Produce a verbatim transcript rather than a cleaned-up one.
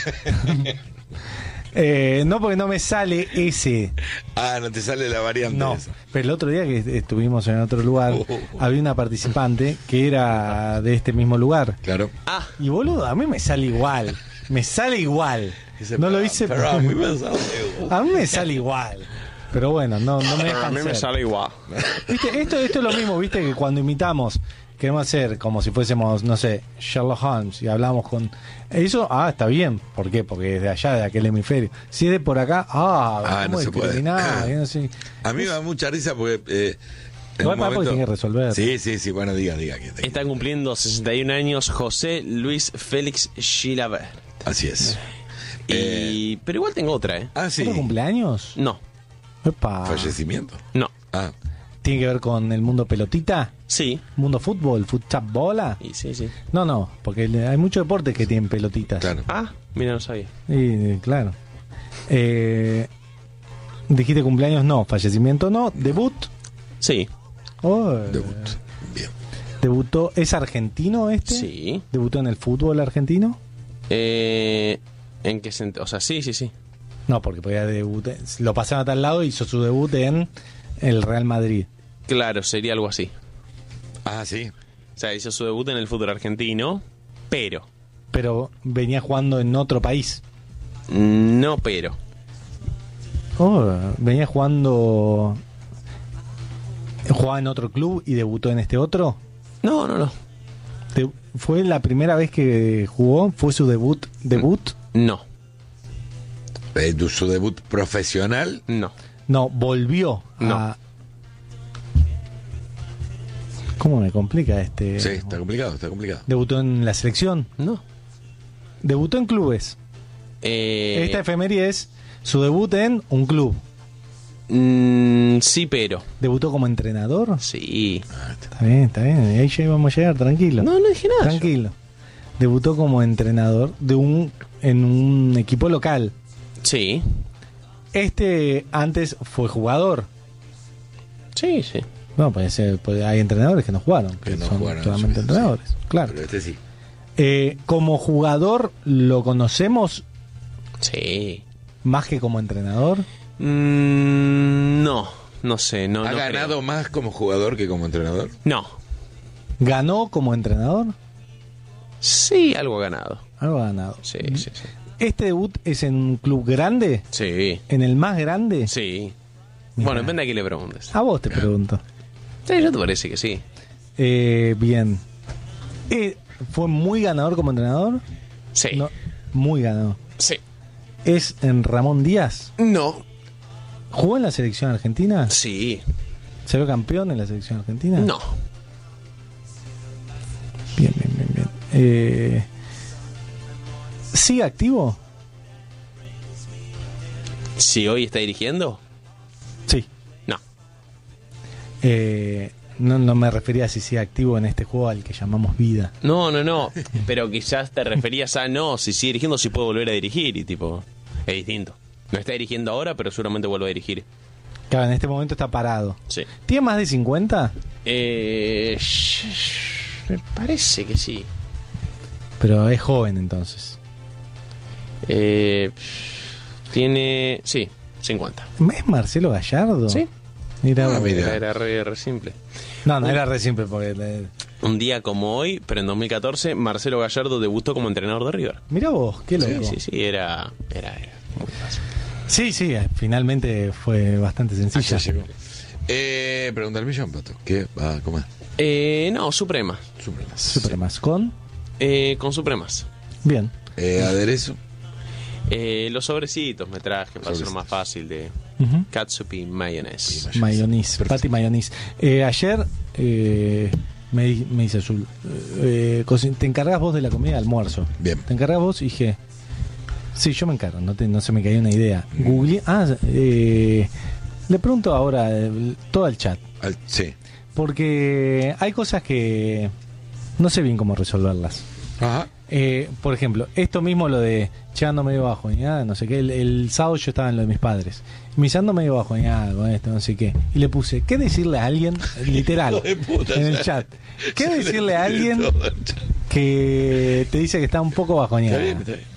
eh, no, porque no me sale ese. Ah, no te sale la variante. No, esa. pero el otro día que estuvimos en otro lugar, Uh, uh, uh. había una participante que era de este mismo lugar. Claro. Ah, Y boludo, a mí me sale igual. Me sale igual. Dice, No lo pero- hice. pero a mí me sale igual. A mí me sale igual. Pero bueno, no, no me a dejan mí me ser. sale igual. ¿Viste? Esto, esto es lo mismo, viste, que cuando imitamos, queremos hacer como si fuésemos, no sé, Sherlock Holmes y hablamos con... Eso, ah, está bien. ¿Por qué? Porque es de allá, de aquel hemisferio. Si es de por acá, ah, Ah, ¿cómo no se puede. discriminar? No sé. A mí me da mucha risa porque... Eh, en Igual un para porque tiene que resolver. Sí, sí, sí, bueno, diga, diga. Que Está cumpliendo sesenta y un años José Luis Félix Gilabert. Así es. Y... Pero igual tengo otra, ¿eh? Ah, sí. ¿Otro cumpleaños? No, Epa. Fallecimiento. no. Ah, ¿Tiene que ver con el mundo pelotita? Sí. ¿Mundo fútbol? ¿Futsal bola? Y sí, sí. No, no, porque le- hay muchos deportes que tienen pelotitas. claro. Ah, mira, no sabía. Y, claro. Eh, Dijiste cumpleaños, no. Fallecimiento, no. Debut. Sí, Oh, Debut. Bien. Debutó. ¿Es argentino este? sí. ¿Debutó en el fútbol argentino? Eh, ¿En qué sentido? O sea, sí, sí, sí. No, porque podía debutar. Lo pasaron a tal lado y hizo su debut en el Real Madrid. Claro, sería algo así. Ah, sí. O sea, hizo su debut en el fútbol argentino, pero... Pero venía jugando en otro país. No, pero... Oh, venía jugando. ¿Jugaba en otro club y debutó en este otro? No, no, no. De- ¿Fue la primera vez que jugó? ¿Fue su debut? ¿Debut? No, Eh, tu- su debut profesional. no. No, volvió No. a... ¿Cómo me complica este? Sí, está complicado, está complicado. ¿Debutó en la selección? No. Debutó en clubes. Eh, Esta efeméride es su debut en un club. mm, sí, pero... ¿Debutó como entrenador? Sí. Está bien, está bien. Ahí ya íbamos a llegar, tranquilo. No, no dije nada. Tranquilo. Debutó como entrenador de un en un equipo local. Sí. Este antes fue jugador. Sí, sí. No, puede ser, puede- hay entrenadores que no jugaron, que, Que no son jugaron, solamente sí, entrenadores. sí. Claro. Pero este sí. Eh, como jugador lo conocemos Sí. más que como entrenador. Mm, no, no sé. No, ¿Ha no ganado creo. más como jugador que como entrenador? No. ¿Ganó como entrenador? Sí, algo ha ganado. Algo ha ganado. Sí, sí, sí. ¿Este debut es en un club grande? Sí. ¿En el más grande? Sí. Mira. Bueno, depende a quién le preguntes. A vos te pregunto. Sí, yo te parece que sí. Eh, bien. Eh, ¿Fue muy ganador como entrenador? Sí. No, muy ganador. Sí. ¿Es en Ramón Díaz? No. ¿Jugó en la selección argentina? Sí. ¿Salió campeón en la selección argentina? No. Bien, bien, bien, bien. Eh, ¿Sigue activo? ¿Si hoy está dirigiendo? Sí. No. Eh, no, no me refería a si sigue activo en este juego al que llamamos vida. No, no, no. Pero quizás te referías a no, si sigue dirigiendo, si puede volver a dirigir. Y tipo, es distinto. No está dirigiendo ahora, pero seguramente vuelve a dirigir. Claro, en este momento está parado. Sí. ¿Tiene más de cincuenta? Eh, sh- sh- me parece que sí. Pero es joven entonces. Eh, tiene. Sí, cincuenta. ¿Es Marcelo Gallardo? Sí. Mira, Ah, vos. mira. Era, era re, re simple. No, no era re simple porque... le- Un día como hoy, pero en dos mil catorce, Marcelo Gallardo debutó como entrenador de River. Mira vos, qué loco. Sí, sí, sí, era, era, era muy fácil. Sí, sí, eh, finalmente fue bastante sencilla. Allá llegó. Eh, pregunta al millón, Pato. ¿Qué va a comer? Eh, no, Suprema. Supremas. Supremas con... Eh, con Supremas. Bien. Eh, aderezo. Eh, los sobrecitos me traje para hacerlo Sobrecitos. más fácil de Ujú. catsup y mayonnaise. Mayonís, Perfecto. Pati Mayonís. Eh, ayer eh, me, di- me dice Azul, eh, cosi- te encargas vos de la comida de almuerzo. Bien. Te encargas vos y dije, sí, yo me encargo, no, te- no se me cayó una idea. Google, ah, eh, le pregunto ahora eh, todo el chat, Al- sí. porque hay cosas que no sé bien cómo resolverlas. Ajá. Eh, por ejemplo, esto mismo lo de echando medio bajo, no sé qué, el, el sábado yo estaba en lo de mis padres, me ando medio bajo con esto, no sé qué, y le puse, ¿qué decirle a alguien, literal, Hijo de puta, en el ya. chat, qué Se le decirle a entiende alguien todo el chat. que te dice que está un poco bajoneado? Está bien, está bien.